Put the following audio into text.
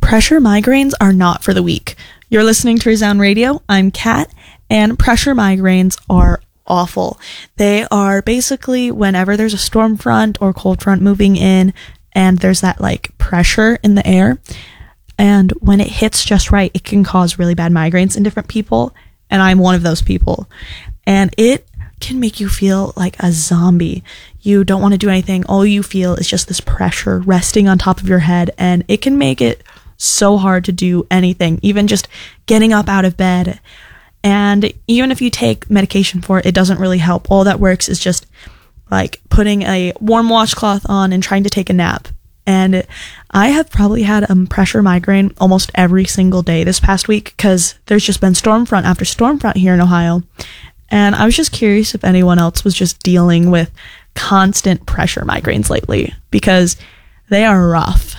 Pressure migraines are not for the weak. You're listening to Resound Radio. I'm Kat, and pressure migraines are awful. They are basically whenever there's a storm front or cold front moving in, and there's that like pressure in the air, and when it hits just right, it can cause really bad migraines in different people, and I'm one of those people. And it can make you feel like a zombie. You don't want to do anything. All you feel is just this pressure resting on top of your head, and it can make it so hard to do anything, even just getting up out of bed. And even if you take medication for it, it doesn't really help. All that works is just like putting a warm washcloth on and trying to take a nap. And I have probably had a pressure migraine almost every single day this past week because there's just been storm front after storm front here in Ohio. And I was just curious if anyone else was just dealing with constant pressure migraines lately, because they are rough.